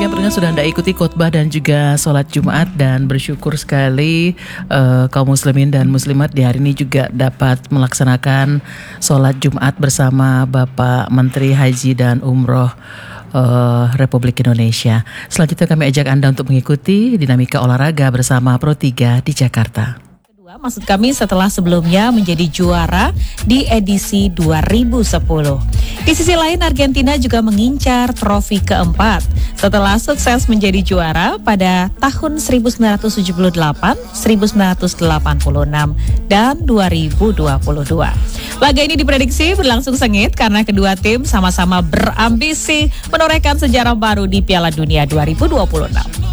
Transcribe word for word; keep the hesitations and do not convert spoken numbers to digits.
Demikian pendengar, sudah Anda ikuti khotbah dan juga sholat Jumat, dan bersyukur sekali uh, kaum muslimin dan muslimat di hari ini juga dapat melaksanakan sholat Jumat bersama Bapak Menteri Haji dan Umroh uh, Republik Indonesia. Selanjutnya kami ajak Anda untuk mengikuti dinamika olahraga bersama Pro tiga di Jakarta. Maksud kami setelah sebelumnya menjadi juara di edisi dua ribu sepuluh. Di sisi lain, Argentina juga mengincar trofi keempat setelah sukses menjadi juara pada tahun seribu sembilan ratus tujuh puluh delapan, seribu sembilan ratus delapan puluh enam, dan dua ribu dua puluh dua. Laga ini diprediksi berlangsung sengit karena kedua tim sama-sama berambisi menorehkan sejarah baru di Piala Dunia dua ribu dua puluh enam.